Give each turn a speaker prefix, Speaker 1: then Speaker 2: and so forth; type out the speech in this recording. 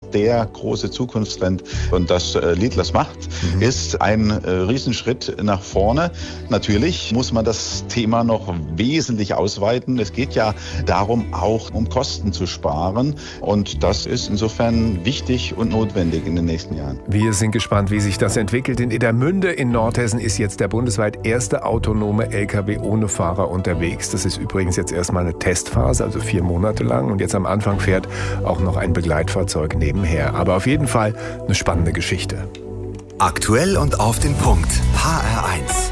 Speaker 1: der große Zukunftstrend. Und das Leadless macht, ist ein Riesenschritt nach vorne. Natürlich muss man das Thema noch wesentlich ausweiten. Es geht ja darum, auch um Kosten zu sparen. Und das ist insofern wichtig und notwendig in den nächsten Jahren.
Speaker 2: Wir sind gespannt, wie sich das entwickelt. In Edermünde in Nordhessen ist jetzt der bundesweit erste autonome LKW ohne Fahrer unterwegs. Das ist übrigens jetzt erstmal eine Testphase, also 4 Monate lang. Und jetzt am Anfang fährt auch noch ein Begleitfahrzeug nebenher. Aber auf jeden Fall eine spannende Geschichte.
Speaker 3: Aktuell und auf den Punkt. HR1.